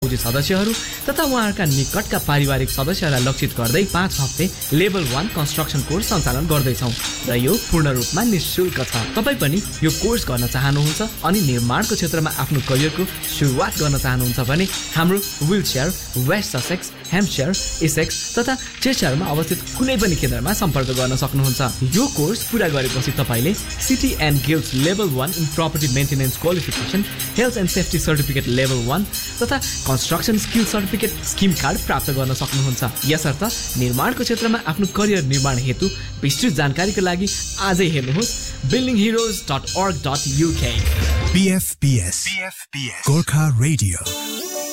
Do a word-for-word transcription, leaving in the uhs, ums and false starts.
बाबुजी सदस्यहरू तथा उहाँहरूका निकटका पारिवारिक सदस्यहरूलाई लक्षित गर्दै पाँच हप्ते लेभल वन कन्स्ट्रक्सन कोर्स सञ्चालन गर्दैछौँ र यो पूर्ण रूपमा निःशुल्क छ। तपाईँ पनि यो कोर्स गर्न चाहनुहुन्छ अनि निर्माणको क्षेत्रमा आफ्नो करियरको सुरुवात गर्न चाहनुहुन्छ भने हाम्रो wheelchair, West Sussex, Hampshire, Essex तथा चेस्टरमा अवस्थित कुनै पनि केन्द्रमा सम्पर्क गर्न सक्नुहुन्छ। यो कोर्स पुरा गरेपछि तपाईँले city and guilds level one in property maintenance qualification, health and safety certificate level वन तथा construction skill certificate scheme card प्राप्त गर्न सक्नुहुन्छ। यसर्थ निर्माणको क्षेत्रमा आफ्नो करियर निर्माण हेतु विस्तृत जानकारीको लागि आजै हेर्नुहोस् building heroes dot org dot uk। B F P S Gorkha Radio